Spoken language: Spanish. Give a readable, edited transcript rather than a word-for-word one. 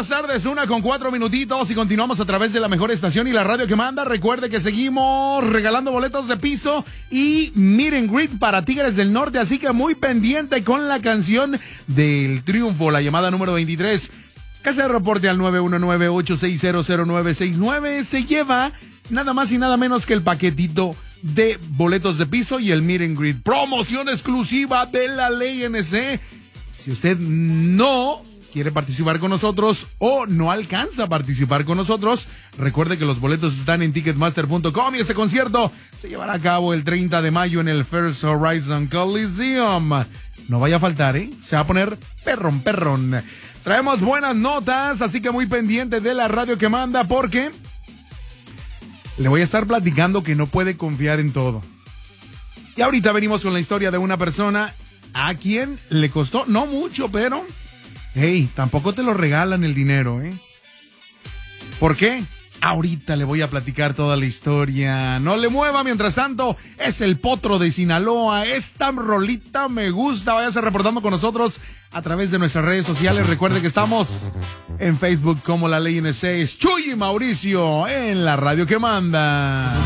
buenas tardes, 1:04 y continuamos a través de la mejor estación y la radio que manda. Recuerde que seguimos regalando boletos de piso y meet and greet para Tigres del Norte, así que muy pendiente con la canción del triunfo, la llamada número 23. Que se reporte al 919-860-0969. Se lleva nada más y nada menos que el paquetito de boletos de piso y el meet and greet. Promoción exclusiva de la Ley NC. Si usted no quiere participar con nosotros o no alcanza a participar con nosotros, recuerde que los boletos están en Ticketmaster.com y este concierto se llevará a cabo el 30 de mayo en el First Horizon Coliseum. No vaya a faltar, se va a poner perrón. Traemos buenas notas, así que muy pendiente de la radio que manda porque le voy a estar platicando que no puede confiar en todo. Y ahorita venimos con la historia de una persona a quien le costó, no mucho, pero tampoco te lo regalan el dinero, ¿Por qué? Ahorita le voy a platicar toda la historia. No le mueva, mientras tanto, es el Potro de Sinaloa. Esta rolita me gusta. Váyase reportando con nosotros a través de nuestras redes sociales. Recuerde que estamos en Facebook como La Ley NC. Es Chuy y Mauricio en la radio que manda.